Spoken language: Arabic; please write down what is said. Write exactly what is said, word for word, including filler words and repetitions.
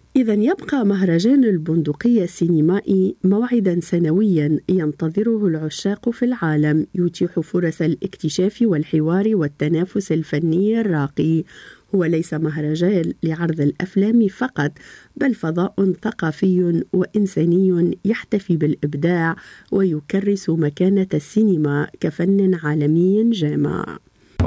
إذا يبقى مهرجان البندقية السينمائي موعداً سنوياً ينتظره العشاق في العالم، يتيح فرص الاكتشاف والحوار والتنافس الفني الراقي. هو ليس مهرجان لعرض الأفلام فقط، بل فضاء ثقافي وإنساني يحتفي بالإبداع ويكرس مكانة السينما كفن عالمي جامع.